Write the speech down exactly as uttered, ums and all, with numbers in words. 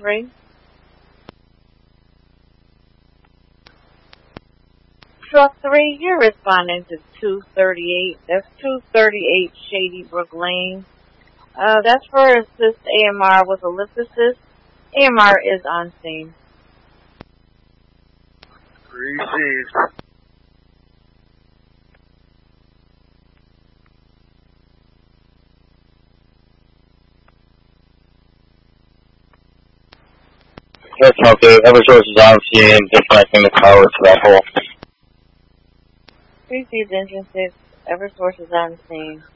three. Truck three, you're responding to two thirty-eight. That's two thirty-eight Shady Brook Lane. Uh, that's for assist A M R with a lift assist. A M R is on scene. Received. That's okay. Eversource is on scene, disconnecting the power to that hole. Received engine six. Eversource is on scene.